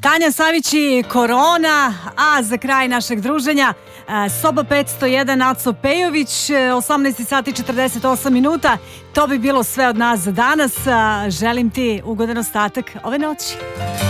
Tanja Savić i Korona, a za kraj našeg druženja Soba 501 Aco Pejović, 18 sati 48 minuta. To bi bilo sve od nas za danas. Želim ti ugodan ostatak ove noći.